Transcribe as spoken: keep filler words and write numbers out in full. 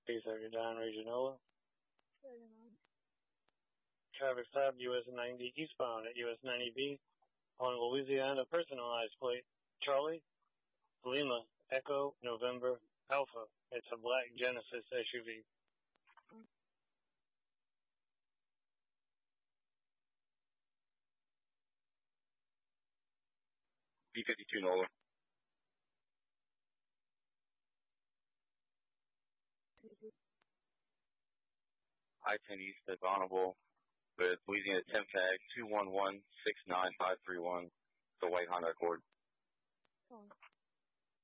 P thirty-nine Regional. Traffic stop U S ninety eastbound at U S ninety B on Louisiana personalized plate. Charlie, Lima, Echo, November, Alpha. It's a black Genesis S U V. B fifty-two Nola. I ten East at Bonneville with Louisiana ten Fag two one one six nine five three one, the white Honda Accord.